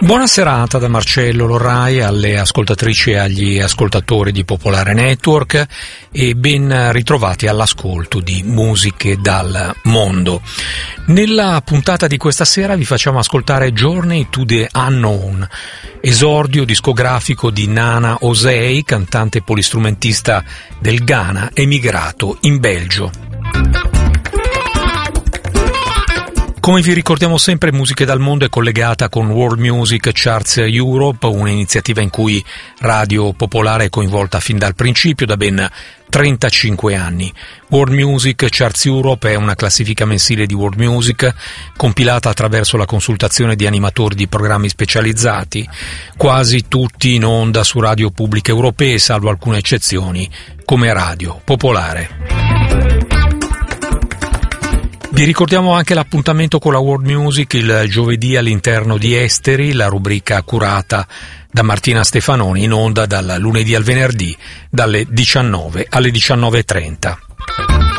Buona serata da Marcello Lorrai alle ascoltatrici e agli ascoltatori di Popolare Network e ben ritrovati all'ascolto di Musiche dal Mondo. Nella puntata di questa sera vi facciamo ascoltare Journey to the Unknown, esordio discografico di Nana Osei, cantante polistrumentista del Ghana, emigrato in Belgio. Come vi ricordiamo sempre, Musiche dal Mondo è collegata con World Music Charts Europe, un'iniziativa in cui Radio Popolare è coinvolta fin dal principio, da ben 35 anni. World Music Charts Europe è una classifica mensile di World Music, compilata attraverso la consultazione di animatori di programmi specializzati, quasi tutti in onda su radio pubbliche europee, salvo alcune eccezioni, come Radio Popolare. Vi ricordiamo anche l'appuntamento con la World Music il giovedì all'interno di Esteri, la rubrica curata da Martina Stefanoni, in onda dal lunedì al venerdì dalle 19 alle 19:30.